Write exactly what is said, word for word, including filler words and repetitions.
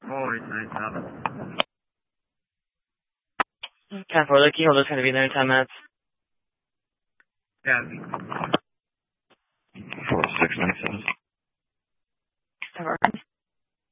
Always nice to have it. ten four, the keyholder's going to be there in ten minutes. Yeah. four six nine seven.